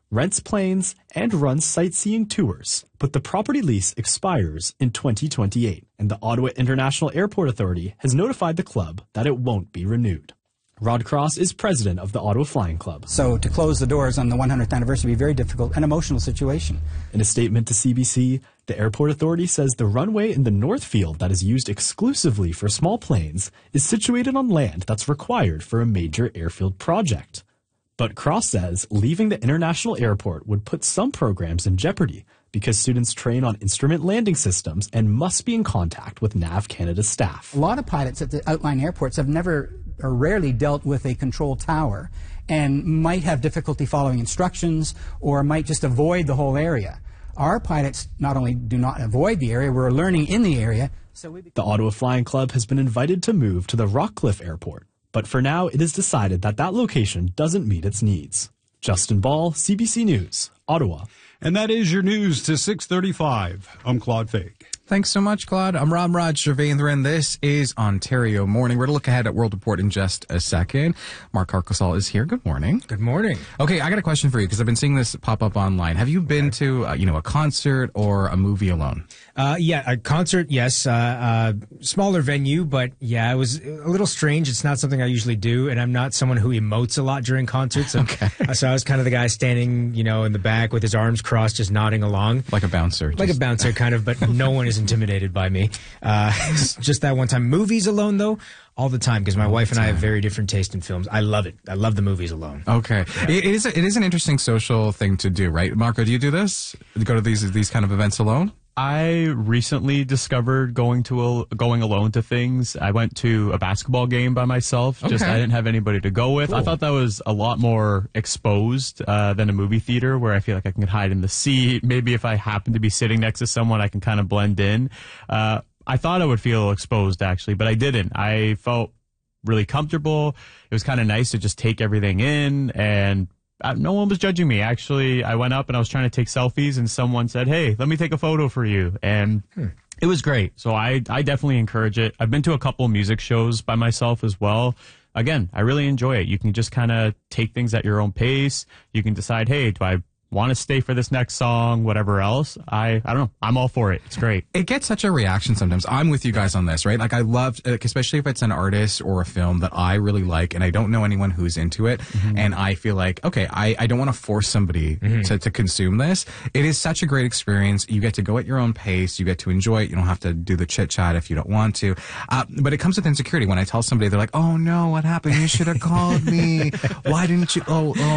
rents planes, and runs sightseeing tours. But the property lease expires in 2028, and the Ottawa International Airport Authority has notified the club that it won't be renewed. Rod Cross is president of the Ottawa Flying Club. So to close the doors on the 100th anniversary would be a very difficult and emotional situation. In a statement to CBC, the airport authority says the runway in the north field that is used exclusively for small planes is situated on land that's required for a major airfield project. But Cross says leaving the international airport would put some programs in jeopardy because students train on instrument landing systems and must be in contact with NAV Canada staff. A lot of pilots at the outlying airports have never or rarely dealt with a control tower and might have difficulty following instructions or might just avoid the whole area. Our pilots not only do not avoid the area, we're learning in the area. The Ottawa Flying Club has been invited to move to the Rockcliffe Airport, but for now it is decided that that location doesn't meet its needs. Justin Ball, CBC News, Ottawa. And that is your news to 6:35. I'm Claude Fake. Thanks so much, Claude. I'm Ramraj Srivendran. This is Ontario Morning. We're going to look ahead at World Report in just a second. Mark Harkosal is here. Good morning. Good morning. Okay, I got a question for you because I've been seeing this pop up online. Have you been to, a concert or a movie alone? Yeah, a concert, yes. Smaller venue, but yeah, it was a little strange. It's not something I usually do, and I'm not someone who emotes a lot during concerts. Okay. So I was kind of the guy standing, in the back with his arms crossed, just nodding along. Like a bouncer. Like a bouncer, kind of, but no one is intimidated by me. Just that one time. Movies alone, though, all the time, because my wife and I have very different taste in films. I love it. I love the movies alone. Okay. Yeah. It is an interesting social thing to do, right? Marco, do you do this? Do you go to these kind of events alone? I recently discovered going alone to things. I went to a basketball game by myself. Okay. I didn't have anybody to go with. Cool. I thought that was a lot more exposed than a movie theater where I feel like I can hide in the seat. Maybe if I happen to be sitting next to someone, I can kind of blend in. I thought I would feel exposed, actually, but I didn't. I felt really comfortable. It was kind of nice to just take everything in, and no one was judging me. Actually, I went up and I was trying to take selfies, and someone said, "Hey, let me take a photo for you." And it was great. So I definitely encourage it. I've been to a couple music shows by myself as well. Again, I really enjoy it. You can just kind of take things at your own pace. You can decide, hey, do I want to stay for this next song, whatever else. I don't know. I'm all for it. It's great. It gets such a reaction sometimes. I'm with you guys on this, right? Like I love, especially if it's an artist or a film that I really like and I don't know anyone who's into it. Mm-hmm. And I feel like, okay, I don't want to force somebody to consume this. It is such a great experience. You get to go at your own pace. You get to enjoy it. You don't have to do the chit chat if you don't want to. But it comes with insecurity. When I tell somebody, they're like, "Oh no, what happened? You should have called me. Why didn't you?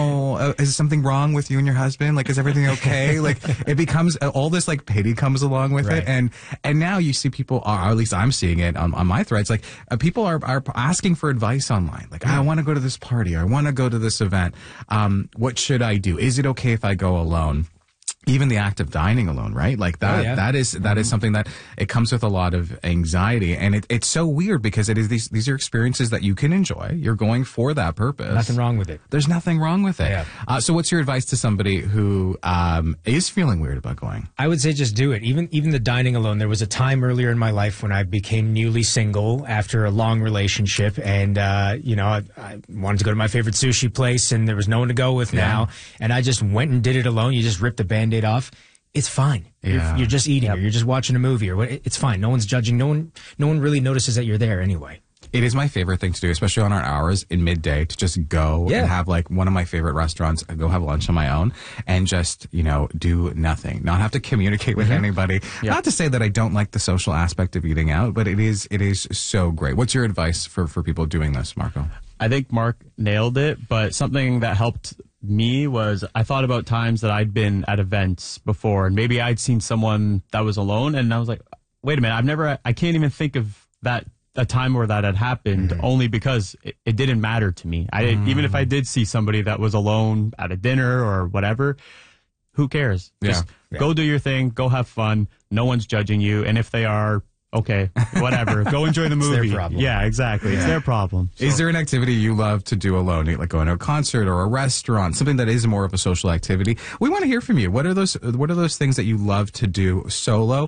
Is something wrong with you and your husband? Like, is everything okay?" Like, it becomes all this like pity comes along with it, and now you see people, or at least I'm seeing it on my threads. Like, people are asking for advice online. Like, I want to go to this party, or I want to go to this event. What should I do? Is it okay if I go alone? Even the act of dining alone, right? Like that, that is something that it comes with a lot of anxiety. And it's so weird because it is these are experiences that you can enjoy. You're going for that purpose. Nothing wrong with it. There's nothing wrong with it. Yeah. So what's your advice to somebody who is feeling weird about going? I would say just do it. Even the dining alone. There was a time earlier in my life when I became newly single after a long relationship, and I wanted to go to my favorite sushi place, and there was no one to go with now, and I just went and did it alone. You just rip the Band-Aid off. It's fine. Yeah. You're just eating, or you're just watching a movie, or what. It's fine. No one's judging. No one really notices that you're there anyway. It is my favorite thing to do, especially on our hours in midday, to just go and have like one of my favorite restaurants, go have lunch on my own and just, do nothing, not have to communicate with anybody. Yep. Not to say that I don't like the social aspect of eating out, but it is so great. What's your advice for people doing this, Marco? I think Mark nailed it, but something that helped me was I thought about times that I'd been at events before, and maybe I'd seen someone that was alone, and I was like, wait a minute, I can't even think of a time where that had happened, only because it didn't matter to me. Even if I did see somebody that was alone at a dinner or whatever, who cares? Just go do your thing, go have fun. No one's judging you, and if they are, okay, whatever. Go enjoy the movie. It's their problem. Yeah, exactly. It's their problem. So. Is there an activity you love to do alone, like going to a concert or a restaurant, something that is more of a social activity? We want to hear from you. What are those things that you love to do solo?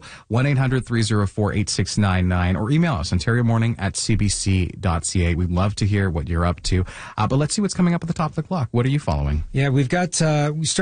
1-800-304-8699 or email us, ontariomorning@cbc.ca. We'd love to hear what you're up to. But let's see what's coming up at the top of the clock. What are you following? Yeah, we've got we start